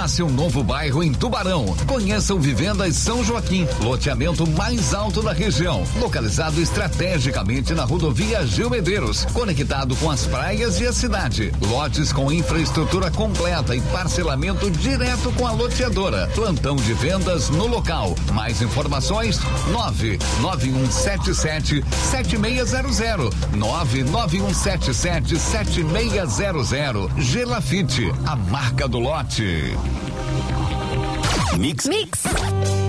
Nasce um novo bairro em Tubarão. Conheçam Vivendas São Joaquim, loteamento mais alto da região, localizado estrategicamente na rodovia Gil Medeiros, conectado com as praias e a cidade. Lotes com infraestrutura completa e parcelamento direto com a loteadora. Plantão de vendas no local. Mais informações 99177-7600. 99177-7600. Gelafite, a marca do lote. Mix.